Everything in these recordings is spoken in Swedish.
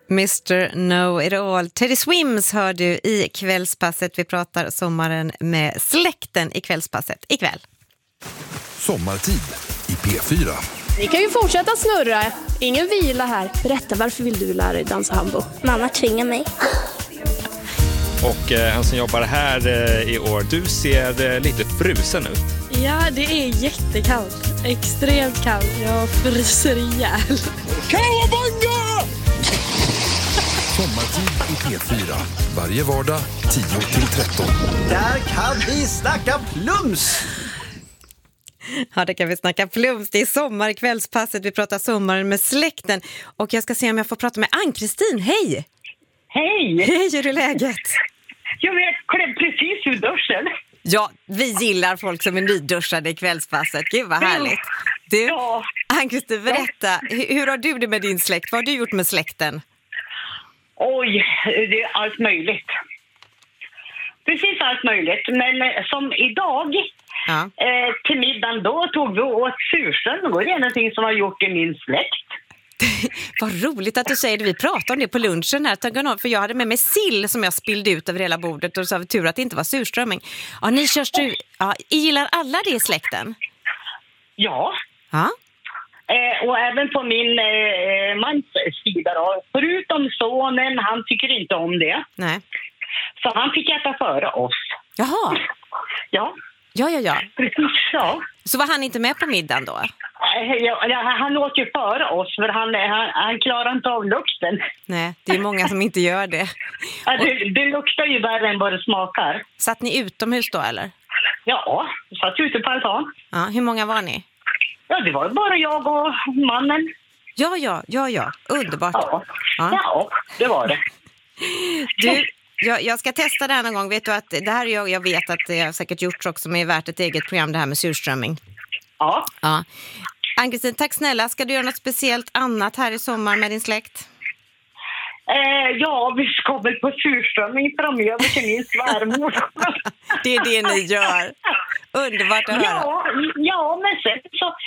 Mr. Know It All. Teddy Swims hör du i Kvällspasset. Vi pratar sommaren med släkten i Kvällspasset ikväll. Sommartid i P4. Vi kan ju fortsätta snurra. Ingen vila här. Berätta, varför vill du lära dig dansa hambo? Mamma tvingar mig. Och han som jobbar här i år, du ser lite frusen ut. Ja, det är jättekallt. Extremt kallt. Jag fryser ihjäl. Kawabanga! Sommartid i P4. Varje vardag 10-13. Där kan vi snacka plums! Ja, det kan vi snacka plums. Det är sommar i Kvällspasset. Vi pratar sommaren med släkten. Och jag ska se om jag får prata med Ann-Kristin. Hej! Hej! Hej, hur är läget? Jag klev precis ur duschen. Ja, vi gillar folk som är nyduschade i Kvällspasset. Gud vad härligt. Du, Ja. Ann-Kristin, berätta. Hur har du det med din släkt? Vad har du gjort med släkten? Oj, det är allt möjligt. Precis allt möjligt. Men som idag, till middagen då tog vi åt surströmming. Det är någonting som har gjort i min släkt. Vad roligt att du säger det. Vi pratade om det på lunchen här. För jag hade med mig sill som jag spillde ut över hela bordet. Och så var det tur att det inte var surströmming. Ja, ni gillar alla det i släkten? Ja. Ja. Och även på min mans sida då. Förutom sonen, han tycker inte om det. Nej. Så han fick äta före oss. Jaha. Ja. Ja. Precis, ja. Så var han inte med på middagen då? Han åt ju före oss för han klarar inte av lukten. Nej, det är många som inte gör det. Det luktar ju värre än vad det smakar. Satt ni utomhus då eller? Ja, satt ute på altan. Ja, hur många var ni? Ja, det var bara jag och mannen. Ja. Underbart. Ja, det var det. Du, jag ska testa det här någon gång. Vet du att det här jag vet att det har säkert gjorts också, men är värt ett eget program det här med surströmming. Ja. Ann-Kristin, tack snälla. Ska du göra något speciellt annat här i sommar med din släkt? Ja, vi ska väl på surströmming framöver till min svärmor. Det är det ni gör. Underbart att höra. Ja, men sen så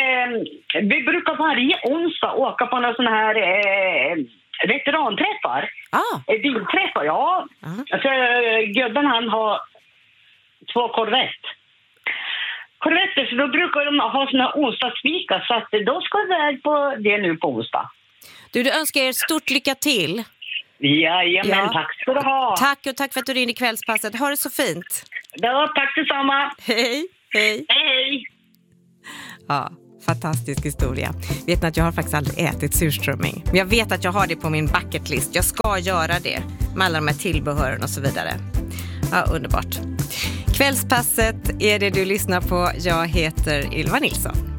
vi brukar varje onsdag åka på några sådana här veteranträffar. Bilträffar, ja. Alltså, gubben han har 2 Corvette. Corvetter, så då brukar de ha såna onsdagsfika, så att då ska vi iväg på det nu på onsdag. Du önskar er stort lycka till. Jajamän, tack ska du ha. Tack för att du ringde i Kvällspasset. Ha det så fint. Ja, tack detsamma. Hej. Ja, fantastisk historia. Vet ni att jag har faktiskt aldrig ätit surströmming. Men jag vet att jag har det på min bucketlist. Jag ska göra det med alla de här tillbehören och så vidare. Ja, underbart. Kvällspasset är det du lyssnar på. Jag heter Ylva Nilsson.